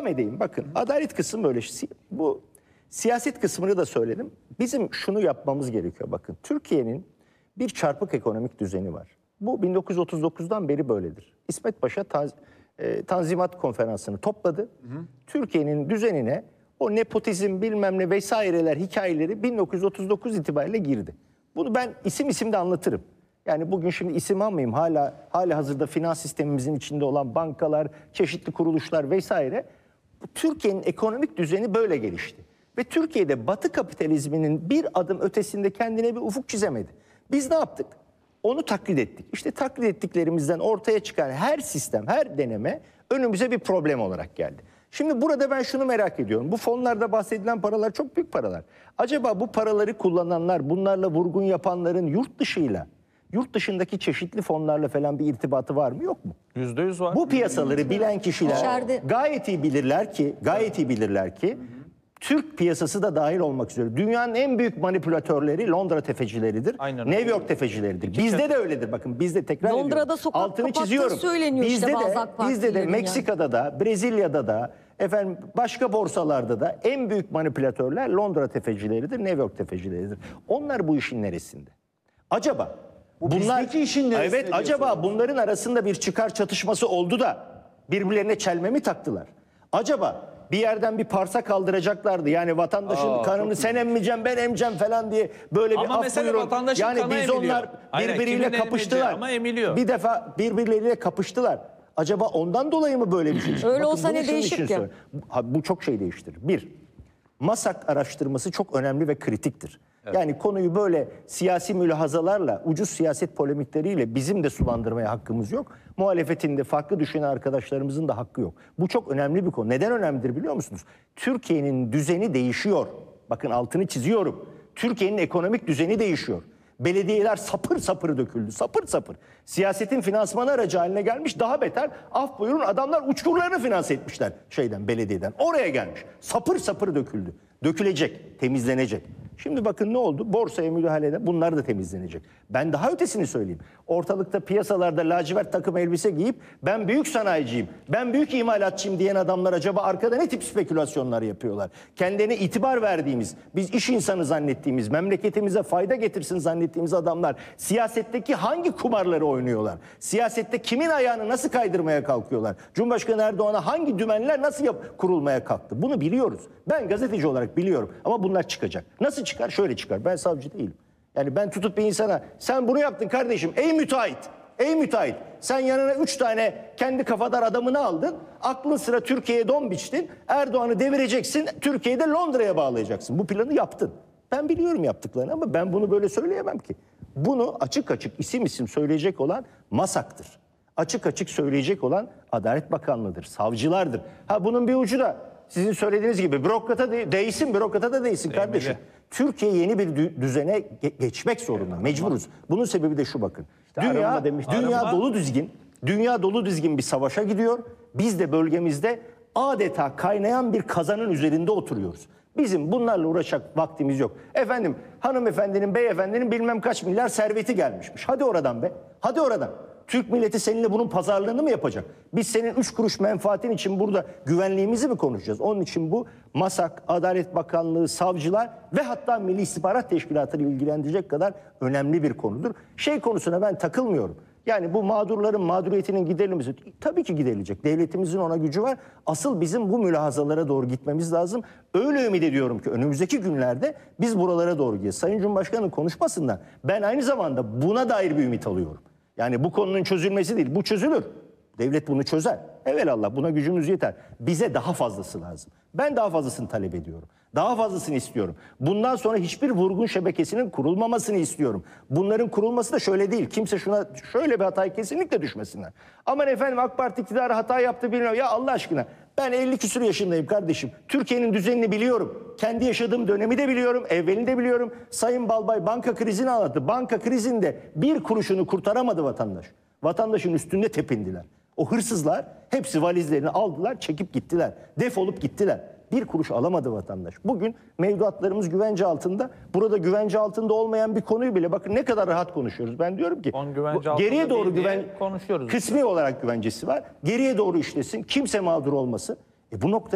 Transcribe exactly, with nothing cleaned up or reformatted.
edeyim. Bakın adalet kısmı böyle. Bu siyaset kısmını da söyledim. Bizim şunu yapmamız gerekiyor bakın. Türkiye'nin bir çarpık ekonomik düzeni var. Bu bin dokuz yüz otuz dokuzdan beri böyledir. İsmet Paşa taz, e, Tanzimat Konferansı'nı topladı. Türkiye'nin düzenine o nepotizm bilmem ne vesaireler hikayeleri bin dokuz yüz otuz dokuz itibariyle girdi. Bunu ben isim isim de anlatırım. Yani bugün şimdi isim almayayım, hala hala hazırda finans sistemimizin içinde olan bankalar, çeşitli kuruluşlar vesaire. Türkiye'nin ekonomik düzeni böyle gelişti. Ve Türkiye'de Batı kapitalizminin bir adım ötesinde kendine bir ufuk çizemedi. Biz ne yaptık? Onu taklit ettik. İşte taklit ettiklerimizden ortaya çıkan her sistem, her deneme önümüze bir problem olarak geldi. Şimdi burada ben şunu merak ediyorum. Bu fonlarda bahsedilen paralar çok büyük paralar. Acaba bu paraları kullananlar, bunlarla vurgun yapanların yurt dışıyla, yurt dışındaki çeşitli fonlarla falan bir irtibatı var mı yok mu? Yüzde yüz var. Bu piyasaları bilen kişiler İçeride. gayet iyi bilirler ki, gayet iyi bilirler ki Türk piyasası da dahil olmak üzere dünyanın en büyük manipülatörleri Londra tefecileridir. Aynen. New York tefecileridir. Bizde de öyledir. Bakın bizde tekrar Londra'da ediyorum. sokak Altını kapattığı çiziyorum. söyleniyor işte bizde bazı de, AK bizde de Partililerin Meksika'da da, Brezilya'da da, efendim başka borsalarda da en büyük manipülatörler Londra tefecileridir, New York tefecileridir. Onlar bu işin neresinde? Acaba Bu bunlar bizdeki işin neresinde evet diyorsun? acaba bunların arasında bir çıkar çatışması oldu da birbirlerine çelme mi taktılar? Acaba bir yerden bir parsa kaldıracaklardı. Yani vatandaşın Aa, kanını sen emmeyeceksin ben emeceğim falan diye böyle bir Ama af mesele buyurun. vatandaşın Yani kanı biz emiliyor. onlar Hayır, birbiriyle kimin kapıştılar. emileceği ama emiliyor. Bir defa birbirleriyle kapıştılar. Acaba ondan dolayı mı böyle bir şey? Öyle olsa bunu ne şunun değişik için ya? söylüyorum. Ha, bu çok şey değiştirir. Bir, MASAK araştırması çok önemli ve kritiktir. Yani konuyu böyle siyasi mülahazalarla, ucuz siyaset polemikleriyle bizim de sulandırmaya hakkımız yok. Muhalefetin de farklı düşünen arkadaşlarımızın da hakkı yok. Bu çok önemli bir konu. Neden önemlidir biliyor musunuz? Türkiye'nin düzeni değişiyor. Bakın altını çiziyorum. Türkiye'nin ekonomik düzeni değişiyor. Belediyeler sapır sapır döküldü. Sapır sapır. Siyasetin finansmanı aracı haline gelmiş. Daha beter. Af buyurun adamlar uçkurlarını finanse etmişler şeyden, belediyeden. Oraya gelmiş. Sapır sapır döküldü. Dökülecek, temizlenecek. Şimdi bakın ne oldu? Borsaya müdahalede bunlar da temizlenecek. Ben daha ötesini söyleyeyim. Ortalıkta piyasalarda lacivert takım elbise giyip ben büyük sanayiciyim, ben büyük imalatçıyım diyen adamlar acaba arkada ne tip spekülasyonlar yapıyorlar? Kendilerine itibar verdiğimiz, biz iş insanı zannettiğimiz, memleketimize fayda getirsin zannettiğimiz adamlar siyasetteki hangi kumarları oynuyorlar? Siyasette kimin ayağını nasıl kaydırmaya kalkıyorlar? Cumhurbaşkanı Erdoğan'a hangi dümenler nasıl yap kurulmaya kalktı? Bunu biliyoruz. Ben gazeteci olarak biliyorum ama bunlar çıkacak. Nasıl çıkar? Şöyle çıkar. Ben savcı değilim. Yani ben tutup bir insana sen bunu yaptın kardeşim ey müteahhit, ey müteahhit sen yanına üç tane kendi kafadar adamını aldın, aklın sıra Türkiye'ye don biçtin, Erdoğan'ı devireceksin, Türkiye'yi de Londra'ya bağlayacaksın. Bu planı yaptın. Ben biliyorum yaptıklarını ama ben bunu böyle söyleyemem ki. Bunu açık açık isim isim söyleyecek olan MASAK'tır. Açık açık söyleyecek olan Adalet Bakanlığı'dır, savcılardır. Ha bunun bir ucu da sizin söylediğiniz gibi bürokrata de, değilsin, bürokrata da değilsin kardeşim. Türkiye yeni bir düzene geçmek zorunda. Mecburuz. Bunun sebebi de şu bakın. İşte dünya dünya Arama. dolu dizgin, dünya dolu dizgin bir savaşa gidiyor. Biz de bölgemizde adeta kaynayan bir kazanın üzerinde oturuyoruz. Bizim bunlarla uğraşacak vaktimiz yok. Efendim hanımefendinin, beyefendinin bilmem kaç milyar serveti gelmişmiş. Hadi oradan be. Hadi oradan. Türk milleti seninle bunun pazarlığını mı yapacak? Biz senin üç kuruş menfaatin için burada güvenliğimizi mi konuşacağız? Onun için bu MASAK, Adalet Bakanlığı, savcılar ve hatta Milli İstihbarat Teşkilatı'nı ilgilendirecek kadar önemli bir konudur. Şey konusuna ben takılmıyorum. Yani bu mağdurların mağduriyetinin giderilmesi tabii ki giderilecek. Devletimizin ona gücü var. Asıl bizim bu mülahazalara doğru gitmemiz lazım. Öyle ümit ediyorum ki önümüzdeki günlerde biz buralara doğru gideceğiz. Sayın Cumhurbaşkanı'nın konuşmasından ben aynı zamanda buna dair bir ümit alıyorum. Yani bu konunun çözülmesi değil, bu çözülür. Devlet bunu çözer. Evelallah buna gücümüz yeter. Bize daha fazlası lazım. Ben daha fazlasını talep ediyorum. Daha fazlasını istiyorum. Bundan sonra hiçbir vurgun şebekesinin kurulmamasını istiyorum. Bunların kurulması da şöyle değil. Kimse şuna şöyle bir hataya kesinlikle düşmesinler. Aman efendim AK Parti iktidarı hata yaptı bilmiyorum. Ya Allah aşkına ben elli küsur yaşındayım kardeşim. Türkiye'nin düzenini biliyorum. Kendi yaşadığım dönemi de biliyorum. Evvelini de biliyorum. Sayın Balbay banka krizini anlattı. Banka krizinde bir kuruşunu kurtaramadı vatandaş. Vatandaşın üstünde tepindiler. O hırsızlar hepsi valizlerini aldılar, çekip gittiler. Defolup gittiler. Bir kuruş alamadı vatandaş. Bugün mevduatlarımız güvence altında. Burada güvence altında olmayan bir konuyu bile bakın ne kadar rahat konuşuyoruz. Ben diyorum ki güvence geriye doğru güven konuşuyoruz. Kısmi olarak güvencesi var. Geriye doğru işlesin. Kimse mağdur olmasın. E bu nokta